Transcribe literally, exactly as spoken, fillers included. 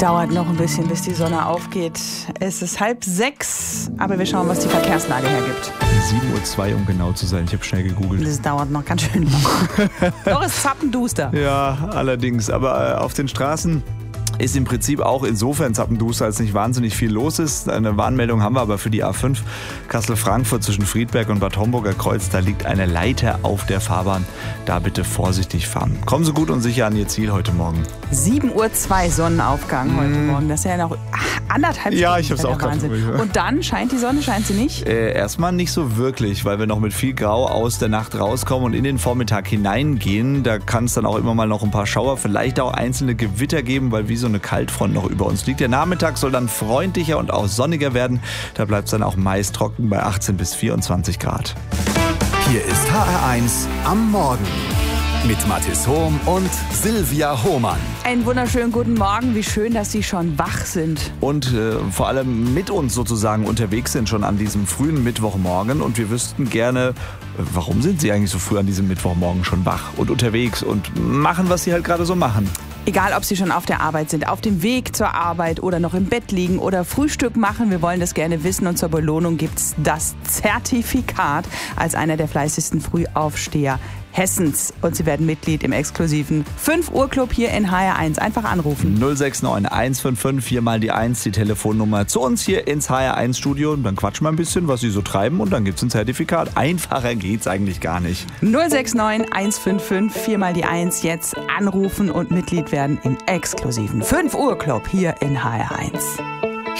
Dauert noch ein bisschen, bis die Sonne aufgeht. Es ist halb sechs, aber wir schauen, was die Verkehrslage hergibt. sieben Uhr zwei, um genau zu sein. Ich habe schnell gegoogelt. Das dauert noch ganz schön lang. Doch, es ist zappenduster. Ja, allerdings. Aber auf den Straßen ist im Prinzip auch insofern zappenduster, als nicht wahnsinnig viel los ist. Eine Warnmeldung haben wir aber für die A fünf Kassel-Frankfurt zwischen Friedberg und Bad Homburger Kreuz. Da liegt eine Leiter auf der Fahrbahn. Da bitte vorsichtig fahren. Kommen Sie gut und sicher an Ihr Ziel heute Morgen. sieben Uhr zwei Sonnenaufgang mm. heute Morgen. Das ist ja noch anderthalb Stunden. Ja, ich hab's auch gerade. Und dann scheint die Sonne, scheint sie nicht? Äh, erstmal nicht so wirklich, weil wir noch mit viel Grau aus der Nacht rauskommen und in den Vormittag hineingehen. Da kann es dann auch immer mal noch ein paar Schauer, vielleicht auch einzelne Gewitter geben, weil wie so eine Kaltfront noch über uns liegt. Der Nachmittag soll dann freundlicher und auch sonniger werden. Da bleibt es dann auch meist trocken bei achtzehn bis vierundzwanzig Grad. Hier ist H R eins am Morgen mit Mathis Hohm und Silvia Hohmann. Einen wunderschönen guten Morgen. Wie schön, dass Sie schon wach sind. Und äh, vor allem mit uns sozusagen unterwegs sind schon an diesem frühen Mittwochmorgen. Und wir wüssten gerne, äh, warum sind Sie eigentlich so früh an diesem Mittwochmorgen schon wach und unterwegs und machen, was Sie halt gerade so machen? Egal, ob Sie schon auf der Arbeit sind, auf dem Weg zur Arbeit oder noch im Bett liegen oder Frühstück machen, wir wollen das gerne wissen. Und zur Belohnung gibt's das Zertifikat als einer der fleißigsten Frühaufsteher Hessens. Und Sie werden Mitglied im exklusiven fünf Uhr Club hier in H R eins. Einfach anrufen. null sechs neun eins fünf fünf vier mal die eins, die Telefonnummer zu uns hier ins H R eins Studio. Und dann quatschen wir ein bisschen, was Sie so treiben und dann gibt's ein Zertifikat. Einfacher geht's eigentlich gar nicht. null sechs neun eins fünf fünf vier mal die eins. Jetzt anrufen und Mitglied werden im exklusiven fünf Uhr Club hier in H R eins.